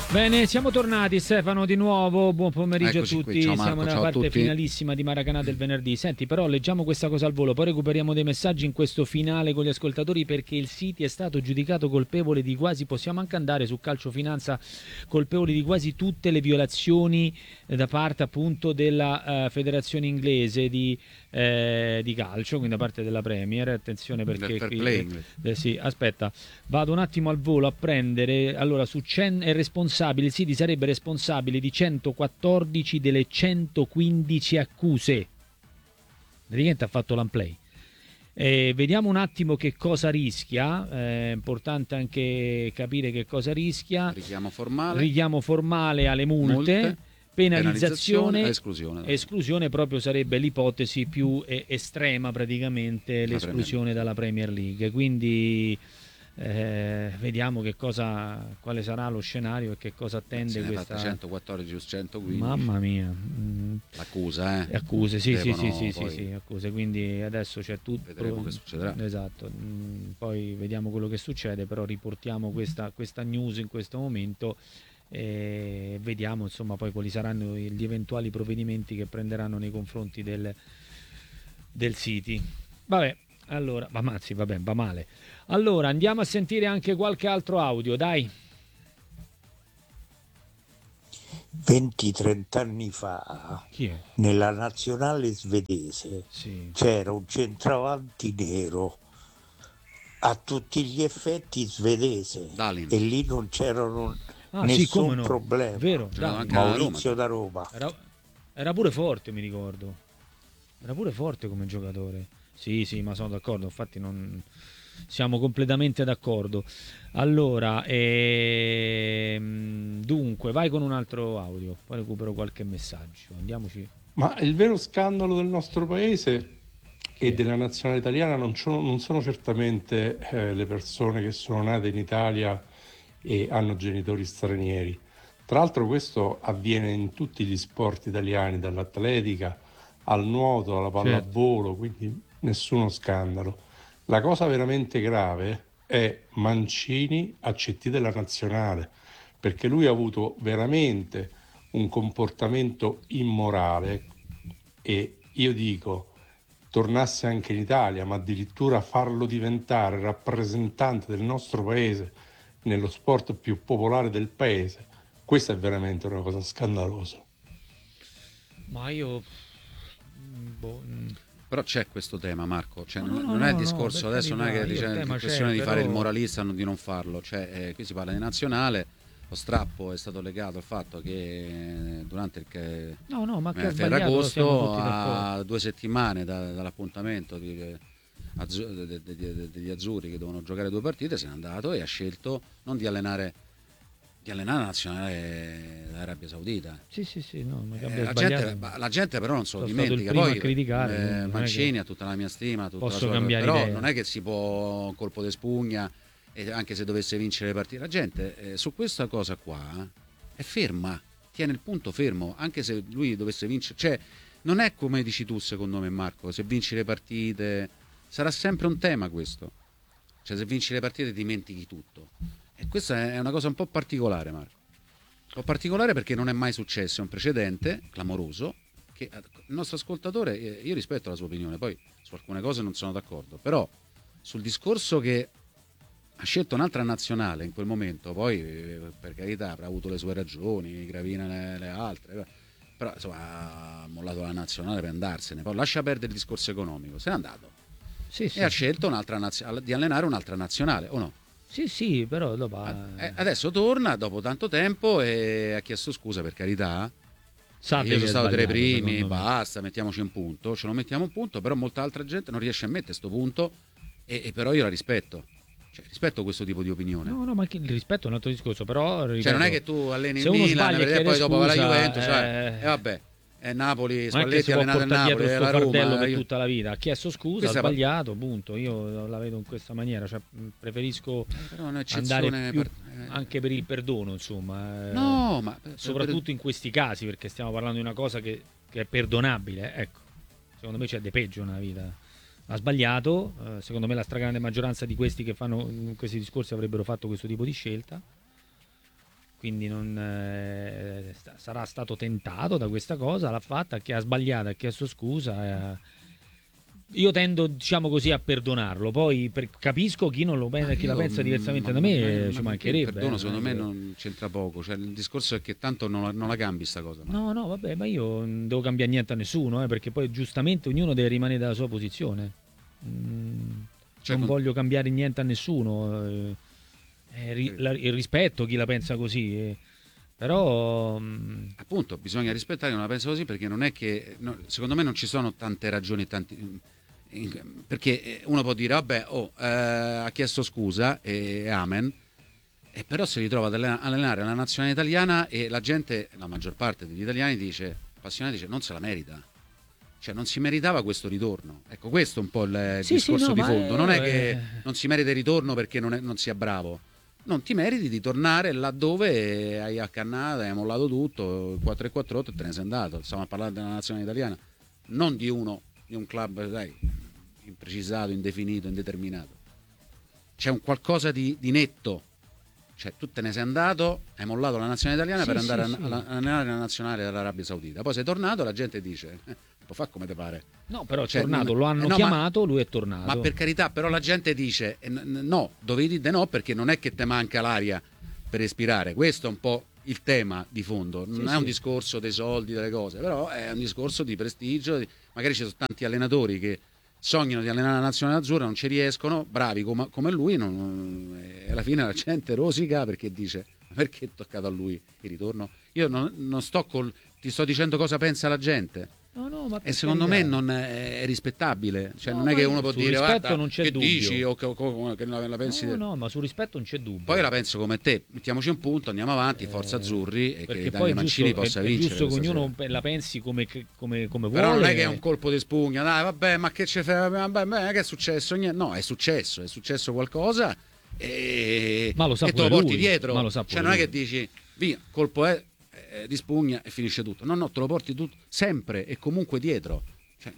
Bene, siamo tornati Stefano di nuovo, buon pomeriggio. Eccoci a tutti, qui. Ciao Marco, siamo nella ciao a parte tutti. finalissima di Maracanà del venerdì. Senti, però leggiamo questa cosa al volo, poi recuperiamo dei messaggi in questo finale con gli ascoltatori, perché il City è stato giudicato colpevole di quasi, possiamo anche andare su Calcio Finanza, colpevole di quasi tutte le violazioni da parte appunto della federazione inglese di calcio, quindi da parte della Premier. Attenzione perché Del fair qui play inglese. sì, aspetta, vado un attimo al volo a prendere. Allora, è responsabile, il City sarebbe responsabile di 114 delle 115 accuse. Praticamente ha fatto l'unplay. Vediamo un attimo che cosa rischia. È importante anche capire che cosa rischia. Richiamo formale alle multe. Penalizzazione, esclusione proprio sarebbe l'ipotesi più estrema, praticamente l'esclusione dalla Premier League. Quindi vediamo quale sarà lo scenario e che cosa attende questa 114 su 115. Mamma mia. L'accusa, accuse, sì, poi... sì, accuse. Quindi adesso c'è tutto. Vedremo che succederà. Esatto. Poi vediamo quello che succede, però riportiamo questa news in questo momento. E vediamo insomma poi quali saranno gli eventuali provvedimenti che prenderanno nei confronti del City. Vabbè, allora, va male. Allora andiamo a sentire anche qualche altro audio, dai. 20-30 anni fa nella nazionale svedese c'era un centravanti nero a tutti gli effetti svedese e lì non c'erano nessun problema. Vero, Maurizio da Roma. Era pure forte, mi ricordo. Era pure forte come giocatore. Sì, ma sono d'accordo, infatti non siamo completamente d'accordo. Allora, dunque, vai con un altro audio, poi recupero qualche messaggio. Andiamoci. Ma il vero scandalo del nostro paese e della nazionale italiana non sono certamente le persone che sono nate in Italia e hanno genitori stranieri. Tra l'altro questo avviene in tutti gli sport italiani, dall'atletica al nuoto, alla pallavolo, quindi nessuno scandalo. La cosa veramente grave è Mancini a CT della nazionale, perché lui ha avuto veramente un comportamento immorale e io dico tornasse anche in Italia, ma addirittura farlo diventare rappresentante del nostro paese nello sport più popolare del paese, questa è veramente una cosa scandalosa. Ma io però c'è questo tema, Marco, cioè, non è il discorso adesso, non è che dice l'impressione di fare il moralista o di non farlo, cioè, qui si parla di nazionale. Lo strappo è stato legato al fatto che durante il Ferragosto, a 2 settimane dall'appuntamento degli azzurri che devono giocare 2 partite, se n'è andato e ha scelto non di allenare la nazionale d'Arabia Saudita. Sì, no, la gente però non se lo dimentica. Poi Mancini ha tutta la mia stima, però non è che si può colpo di spugna, e anche se dovesse vincere le partite, la gente su questa cosa qua è ferma, tiene il punto fermo, anche se lui dovesse vincere, cioè non è come dici tu, secondo me, Marco, se vinci le partite sarà sempre un tema questo, cioè se vinci le partite dimentichi tutto. E questa è una cosa un po' particolare, Marco. Un po' particolare perché non è mai successo, è un precedente clamoroso che il nostro ascoltatore, io rispetto la sua opinione, poi su alcune cose non sono d'accordo, però sul discorso che ha scelto un'altra nazionale in quel momento, poi per carità avrà avuto le sue ragioni, Gravina le altre, però insomma ha mollato la nazionale per andarsene, poi lascia perdere il discorso economico, se n'è andato e ha scelto di allenare un'altra nazionale, o no? Sì, però dopo adesso torna dopo tanto tempo e ha chiesto scusa, per carità. Io sono stato tra i primi, basta, mettiamoci un punto, ce lo mettiamo un punto, però molta altra gente non riesce a mettere sto punto e però io la rispetto. Cioè, rispetto questo tipo di opinione. No, ma il rispetto è un altro discorso, però ripeto, cioè non è che tu alleni il Milan e poi dopo vai alla Juventus, vabbè. È Napoli, Spalletti ha allenato il Napoli, è la Roma per tutta la vita. Ha chiesto scusa, ha sbagliato, punto. Io la vedo in questa maniera, cioè, preferisco andare più anche per il perdono, insomma. No, ma soprattutto in questi casi, perché stiamo parlando di una cosa che è perdonabile, ecco. Secondo me c'è di peggio nella vita. Ha sbagliato, secondo me la stragrande maggioranza di questi che fanno questi discorsi avrebbero fatto questo tipo di scelta. quindi sarà stato tentato da questa cosa, l'ha fatta, chi ha sbagliato ha chiesto scusa. Io tendo, diciamo così, a perdonarlo. Poi capisco chi non lo pensa, chi la pensa diversamente da me, ci mancherebbe. Il perdono secondo me non c'entra poco. Cioè, il discorso è che tanto non la cambi sta cosa. No, vabbè, ma io non devo cambiare niente a nessuno, perché poi giustamente ognuno deve rimanere dalla sua posizione. Non voglio cambiare niente a nessuno. Il rispetto chi la pensa così. Però appunto bisogna rispettare chi non la pensa così, perché non è che secondo me non ci sono tante ragioni, perché uno può dire vabbè, ha chiesto scusa e amen, e però si ritrova ad allenare la nazionale italiana e la gente, la maggior parte degli italiani appassionati dice non se la merita, cioè non si meritava questo ritorno. Ecco, questo è un po' il discorso di fondo. Non è che non si merita il ritorno perché non sia bravo. Non ti meriti di tornare laddove hai accannato, hai mollato tutto, 4-4-8 e te ne sei andato. Stiamo a parlare della nazionale italiana, non di un club, imprecisato, indefinito, indeterminato. C'è un qualcosa di netto. Cioè tu te ne sei andato, hai mollato la nazionale italiana per andare a allenare la nazionale dell'Arabia Saudita. Poi sei tornato, la gente dice può fare come ti pare. No, però è tornato, lo hanno chiamato, lui è tornato. Ma per carità, però la gente dice no, dovevi dire no, perché non è che te manca l'aria per respirare. Questo è un po' il tema di fondo. Non è un discorso dei soldi, delle cose, però è un discorso di prestigio. Magari ci sono tanti allenatori che sognano di allenare la nazionale azzurra, non ci riescono, bravi come lui, e alla fine la gente rosica perché dice perché è toccato a lui il ritorno. Io non sto ti sto dicendo cosa pensa la gente. No, ma e secondo me non è rispettabile, cioè non è che uno può dire guarda, non c'è che dubbio. Dici o che la pensi. No, ma sul rispetto non c'è dubbio. Poi la penso come te, mettiamoci un punto, andiamo avanti, forza azzurri, e che Daniele Mancini possa vincere. È giusto che ognuno la pensi come vuole. Però non è che è un colpo di spugna, dai vabbè, ma che c'è, vabbè, che è successo? Niente. No, è successo qualcosa e ma lo sa e te lo porti lui. dietro. Ma lo sa cioè non è che dici via, colpo è di spugna e finisce tutto. No, te lo porti tutto sempre e comunque dietro. Cioè,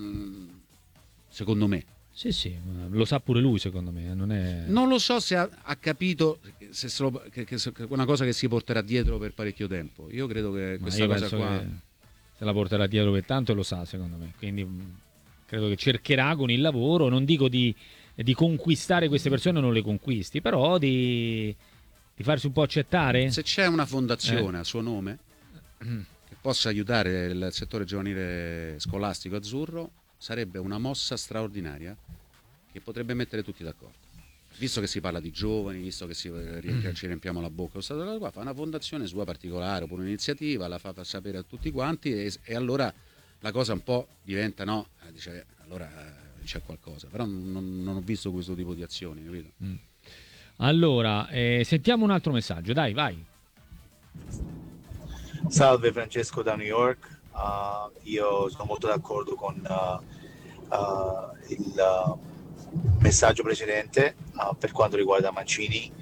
secondo me. Sì, lo sa pure lui, secondo me. Non lo so se ha capito che è una cosa che si porterà dietro per parecchio tempo. Io credo che questa cosa qua se la porterà dietro per tanto e lo sa, secondo me. Quindi credo che cercherà con il lavoro, non dico di conquistare queste persone, non le conquisti, però di farsi un po' accettare. Se c'è una fondazione a suo nome che possa aiutare il settore giovanile scolastico azzurro, sarebbe una mossa straordinaria che potrebbe mettere tutti d'accordo. Visto che si parla di giovani, visto che ci riempiamo la bocca, fa una fondazione sua particolare oppure un'iniziativa, la fa sapere a tutti quanti e allora la cosa un po' diventa dice allora c'è qualcosa, però non ho visto questo tipo di azioni, capito? Allora, sentiamo un altro messaggio, dai, vai. Salve, Francesco da New York. Io sono molto d'accordo con il messaggio precedente per quanto riguarda Mancini.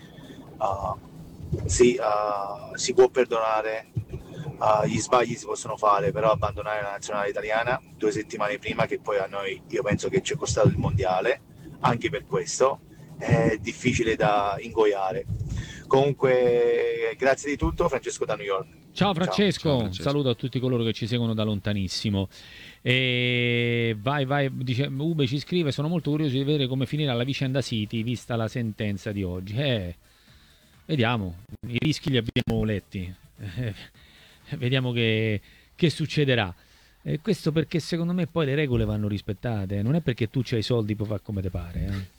Si può perdonare, gli sbagli si possono fare, però abbandonare la nazionale italiana 2 settimane prima, che poi a noi io penso che ci è costato il mondiale, anche per questo è difficile da ingoiare. Comunque grazie di tutto, Francesco da New York. Ciao Francesco, saluto a tutti coloro che ci seguono da lontanissimo. Vai, dice Ube, ci scrive: sono molto curioso di vedere come finirà la vicenda City vista la sentenza di oggi. Vediamo, i rischi li abbiamo letti, vediamo che succederà. Questo perché secondo me poi le regole vanno rispettate, non è perché tu c'hai i soldi puoi fare come te pare.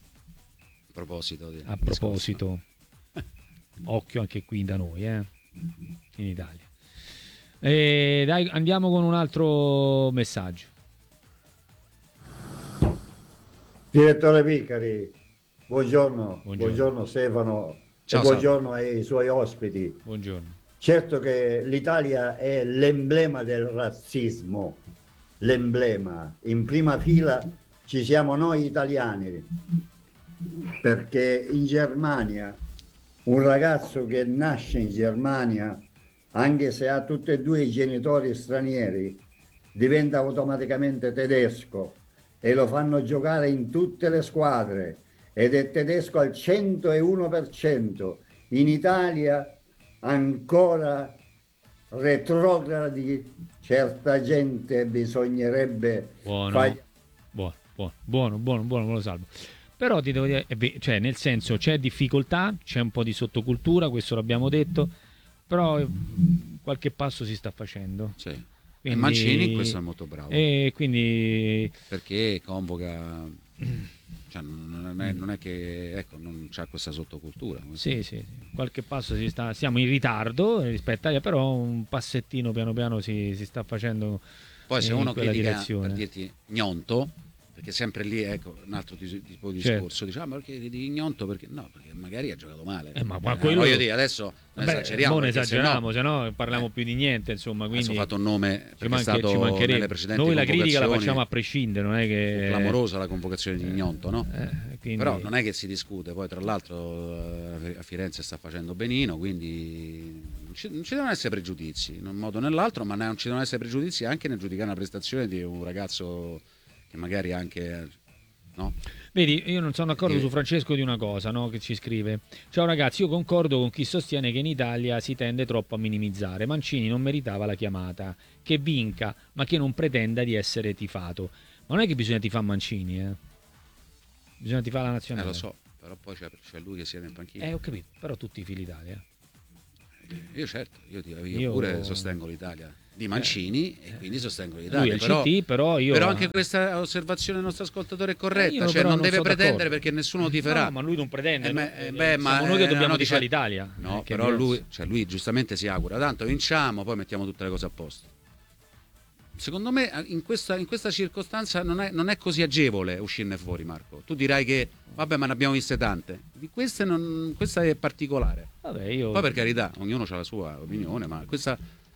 A proposito, occhio anche qui da noi, in Italia. Dai, andiamo con un altro messaggio. Direttore Vicari, buongiorno Stefano. Ciao, e buongiorno ai suoi ospiti. Buongiorno. Certo che l'Italia è l'emblema del razzismo, l'emblema. In prima fila ci siamo noi italiani, perché in Germania un ragazzo che nasce in Germania, anche se ha tutti e 2 i genitori stranieri, diventa automaticamente tedesco e lo fanno giocare in tutte le squadre ed è tedesco al 101%. In Italia ancora retrogradi, certa gente bisognerebbe fare. Buono, me lo salvo. Però ti devo dire, cioè, nel senso, c'è difficoltà, c'è un po' di sottocultura, questo l'abbiamo detto, però qualche passo si sta facendo. Sì. Quindi, e Mancini questo è molto bravo. E quindi perché convoca, cioè, non è che, ecco, non c'ha questa sottocultura. Sì, qualche passo siamo in ritardo rispetto a, però un passettino piano piano si sta facendo. Poi se uno critica, direzione. Per dirti, Gnonto, perché sempre lì, ecco, un altro tipo di discorso, diciamo, perché di Gnonto, perché no, perché magari ha giocato male. Ma quello, voglio dire, adesso esageriamo. Non esageriamo, se no parliamo più di niente, insomma. Quindi ho fatto un nome perché è stato nelle precedenti noi la critica la facciamo a prescindere, non è che clamorosa la convocazione di Gnonto, no? Quindi... Però non è che si discute, poi tra l'altro a Firenze sta facendo benino, quindi non ci devono essere pregiudizi in un modo o nell'altro, ma non ci devono essere pregiudizi anche nel giudicare una prestazione di un ragazzo che magari anche, no? Vedi, io non sono d'accordo su Francesco di una cosa, no? Che ci scrive: ciao ragazzi, io concordo con chi sostiene che in Italia si tende troppo a minimizzare. Mancini non meritava la chiamata, che vinca ma che non pretenda di essere tifato. Ma non è che bisogna tifare Mancini, bisogna tifare la nazionale. Lo so, però poi c'è lui che siede in panchina. Ho capito, però tutti fili d'Italia. Io certo, io pure sostengo l'Italia di Mancini e quindi sostengo l'Italia. Però anche questa osservazione del nostro ascoltatore è corretta, cioè non deve pretendere perché nessuno lo tiferà. No, ma lui non pretende. Ma noi che dobbiamo tifare l'Italia. No, però lui giustamente si augura, tanto vinciamo, poi mettiamo tutte le cose a posto. Secondo me in questa circostanza non è così agevole uscirne fuori, Marco. Tu dirai che vabbè, ma ne abbiamo viste tante. Di questa è particolare. Vabbè, poi per carità, ognuno ha la sua opinione, ma questa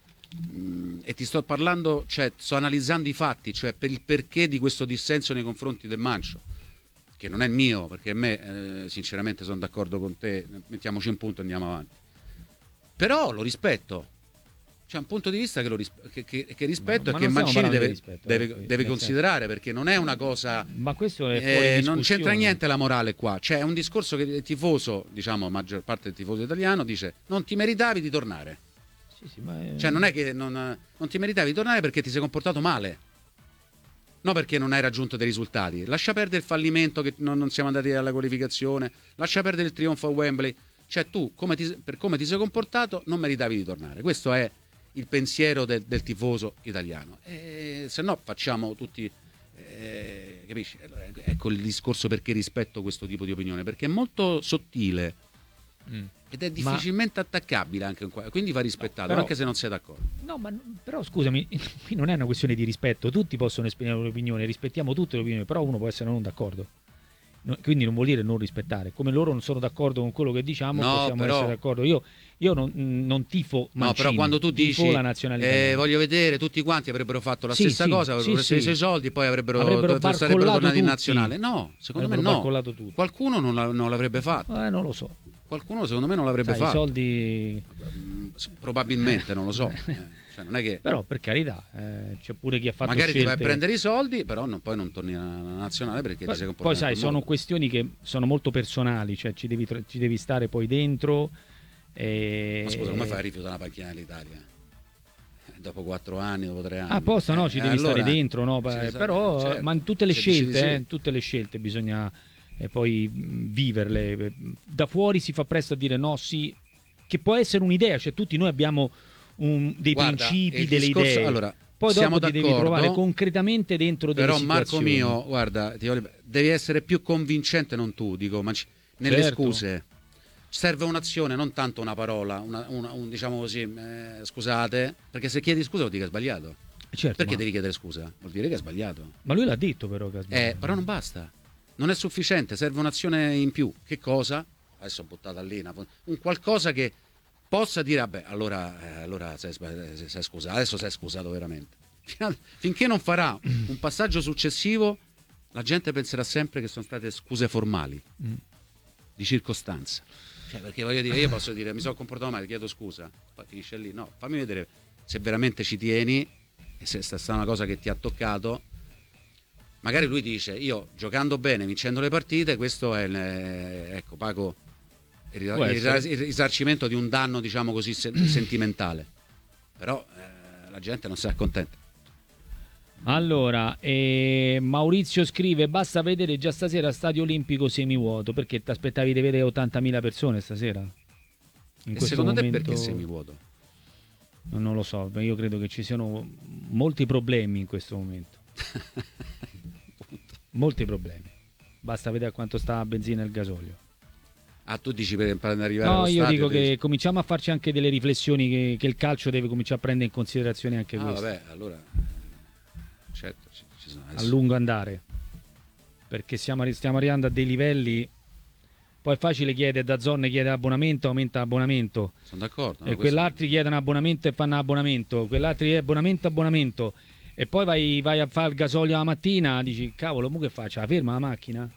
e ti sto parlando, cioè sto analizzando i fatti, cioè per il perché di questo dissenso nei confronti del Mancio, che non è mio, perché a me sinceramente sono d'accordo con te, mettiamoci in punto e andiamo avanti. Però lo rispetto. C'è un punto di vista che rispetto e che Mancini deve considerare, perché non è una cosa. Ma questo è fuori non c'entra niente la morale qua. C'è un discorso che il tifoso, diciamo, maggior parte del tifoso italiano dice: non ti meritavi di tornare. Cioè, non è che non ti meritavi di tornare perché ti sei comportato male. No, perché non hai raggiunto dei risultati. Lascia perdere il fallimento che non siamo andati alla qualificazione, lascia perdere il trionfo a Wembley. Cioè, tu, per come ti sei comportato, non meritavi di tornare. Questo è il pensiero del tifoso italiano, se no facciamo tutti, capisci? Ecco il discorso perché rispetto questo tipo di opinione, perché è molto sottile ed è difficilmente attaccabile anche quindi va rispettato, però, anche se non sei d'accordo. No, ma però scusami, qui non è una questione di rispetto, tutti possono esprimere un'opinione, rispettiamo tutte le opinioni, però uno può essere non d'accordo. Quindi non vuol dire non rispettare, come loro non sono d'accordo con quello che diciamo, possiamo essere d'accordo. Io non tifo Mancini, no, però quando tu dici la nazionalità, voglio vedere, tutti quanti avrebbero fatto la stessa cosa, avrebbero preso i soldi e poi sarebbero tornati in nazionale. No, secondo me no. Qualcuno non l'avrebbe fatto. Non lo so. Qualcuno secondo me non l'avrebbe fatto. I soldi probabilmente, non lo so. Cioè, non è che... Però per carità, c'è pure chi ha fatto magari scelte... ti vai a prendere i soldi, però poi non torni alla nazionale perché ti sei comportato. Poi sai, sono questioni che sono molto personali, cioè ci devi stare poi dentro. Ma scusa, come fai a rifiutare una panchina dell'Italia? Dopo 4 anni, dopo 3 anni. Apposta no, ci devi stare dentro, no? Però certo, ma tutte le scelte bisogna poi viverle. Da fuori si fa presto a dire no, sì, che può essere un'idea, cioè tutti noi abbiamo principi, delle idee. Allora, poi dopo ti devi trovare concretamente dentro delle situazioni. Però Marco mio, guarda, devi essere più convincente, non tu, dico, ma nelle scuse. Serve un'azione, non tanto una parola, diciamo così, scusate, perché se chiedi scusa vuol dire che è sbagliato. Certo, perché devi chiedere scusa? Vuol dire che è sbagliato. Ma lui l'ha detto però che è sbagliato. Però non basta. Non è sufficiente, serve un'azione in più. Che cosa? Adesso ho buttato lì un qualcosa che possa dire vabbè, allora sei scusato, adesso sei scusato veramente. Finché non farà un passaggio successivo, la gente penserà sempre che sono state scuse formali, di circostanza. Cioè, perché voglio dire, io posso dire mi sono comportato male, chiedo scusa, poi finisce lì. No, fammi vedere se veramente ci tieni e se è stata una cosa che ti ha toccato. Magari lui dice io giocando bene, vincendo le partite, questo è ecco, pago il risarcimento di un danno, diciamo così, sentimentale. Però la gente non si accontenta. Allora, Maurizio scrive: basta vedere già stasera Stadio Olimpico semivuoto. Perché ti aspettavi di vedere 80.000 persone stasera? E secondo te perché semivuoto? Non lo so, io credo che ci siano molti problemi in questo momento. Molti problemi. Basta vedere a quanto sta la benzina e il gasolio. Ah, tu dici per arrivare allo stadio? No, io dico che cominciamo a farci anche delle riflessioni che il calcio deve cominciare a prendere in considerazione anche questo. Vabbè, allora certo, ci sono a lungo andare, perché stiamo arrivando a dei livelli. Poi è facile chiedere, DAZN chiede abbonamento, aumenta l'abbonamento. Sono d'accordo. E quell'altri chiedono abbonamento e fanno abbonamento. Quell'altri abbonamento. E poi vai a fare il gasolio la mattina, dici, cavolo, mo che faccio? La ferma la macchina?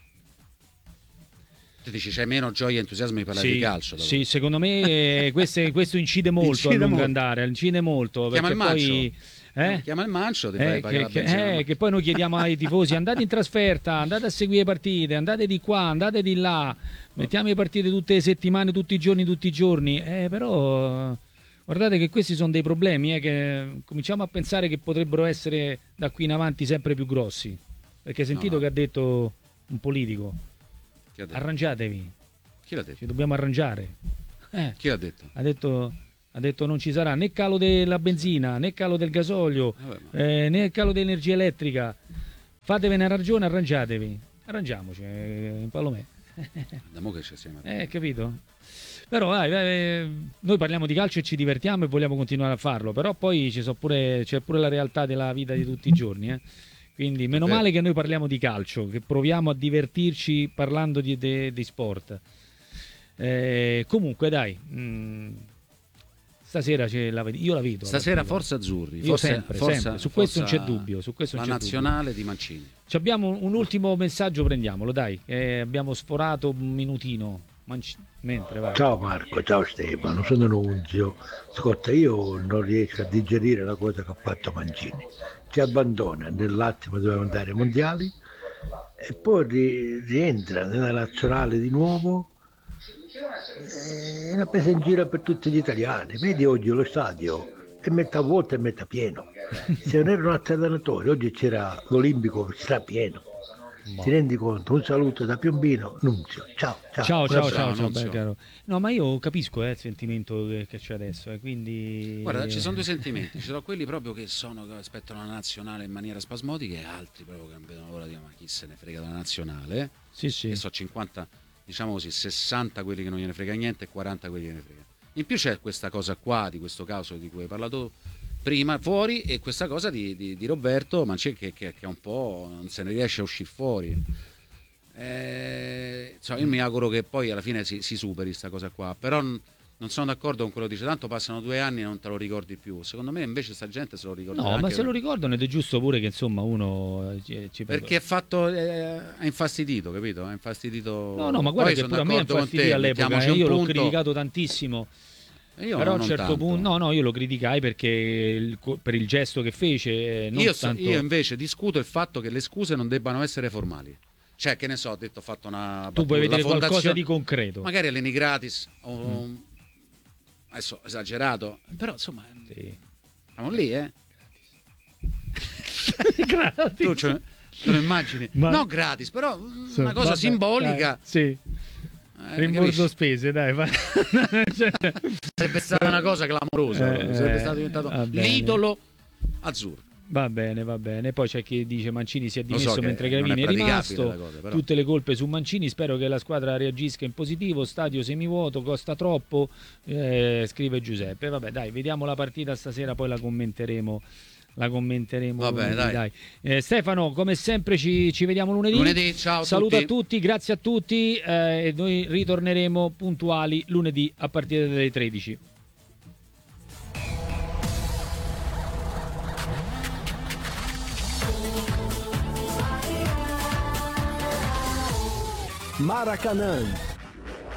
Tu dici, c'hai meno gioia e entusiasmo di parlare di calcio. Sì, secondo me questo incide molto a lungo andare, incide molto. Chiama il Mancio. Poi, chiama il Mancio, che poi noi chiediamo ai tifosi: andate in trasferta, andate a seguire partite, andate di qua, andate di là, mettiamo le partite tutte le settimane, tutti i giorni, però guardate che questi sono dei problemi che cominciamo a pensare che potrebbero essere da qui in avanti sempre più grossi, perché hai sentito che ha detto un politico: arrangiatevi. Chi l'ha detto? Ci dobbiamo arrangiare. Chi l'ha detto? Ha detto non ci sarà né calo della benzina, né calo del gasolio, né calo dell'energia elettrica. Fatevene ragione, arrangiatevi. Arrangiamoci, in Palomè. Andiamo che ci siamo. Capito? Però noi parliamo di calcio e ci divertiamo e vogliamo continuare a farlo, però poi c'è pure la realtà della vita di tutti i giorni. Quindi meno male che noi parliamo di calcio, che proviamo a divertirci parlando di sport. Comunque dai, stasera io la vedo. Stasera Forza Azzurri. Sempre. Su questo non c'è dubbio. La nazionale di Mancini. Abbiamo un ultimo messaggio, prendiamolo, dai. Abbiamo sforato un minutino. Mentre vai. Ciao Marco, ciao Stefano, sono Nunzio. Ascolta, io non riesco a digerire la cosa che ha fatto Mancini. Ci abbandona nell'attimo doveva andare ai mondiali e poi rientra nella nazionale di nuovo. È una presa in giro per tutti gli italiani. Vedi oggi lo stadio è metà vuoto e metà pieno. Se non erano altri allenatori, oggi c'era l'Olimpico strapieno. Ti rendi conto? Un saluto da Piombino, Nunzio. Ciao. Beh, caro. No, ma io capisco il sentimento che c'è adesso, quindi. Guarda, ci sono due sentimenti. Ci sono quelli proprio che aspettano la nazionale in maniera spasmodica e altri proprio che non vedono l'ora di ma chi se ne frega della nazionale. Sì. Che so 50, diciamo così, 60 quelli che non gliene frega niente e 40 quelli che ne frega. In più c'è questa cosa qua, di questo caso di cui hai parlato prima fuori, e questa cosa di Roberto Mancini che un po' non se ne riesce a uscire fuori. Io mi auguro che poi alla fine si superi questa cosa qua, però non sono d'accordo con quello che dice, tanto passano 2 anni e non te lo ricordi più. Secondo me invece sta gente se lo ricorda. No, ma se lo ricordano ed è giusto pure che insomma uno perché è fatto ha infastidito, capito? Ha infastidito. No, ma guarda che pure a me infastidì all'epoca, io l'ho criticato tantissimo. Però a un certo punto io lo criticai perché per il gesto che fece. Io invece discuto il fatto che le scuse non debbano essere formali. Cioè, che ne so, ho detto, ho fatto una. Tu puoi vedere qualcosa di concreto. Magari alleni gratis, adesso esagerato, però insomma, siamo lì, gratis. Tu lo immagini? No, gratis, però una cosa simbolica. Sì. Rimborso spese, dai. Sarebbe stata una cosa clamorosa, sarebbe stato diventato l'idolo azzurro. Va bene. Poi c'è chi dice Mancini si è dimesso mentre Gravini è rimasto. Tutte le colpe su Mancini. Spero che la squadra reagisca in positivo. Stadio semivuoto, costa troppo, scrive Giuseppe. Vabbè, dai, vediamo la partita stasera, poi la commenteremo. Vabbè, dai. Stefano, come sempre ci vediamo lunedì. Ciao. Saluto a tutti, grazie a tutti. E noi ritorneremo puntuali lunedì a partire dalle 13. Maracanã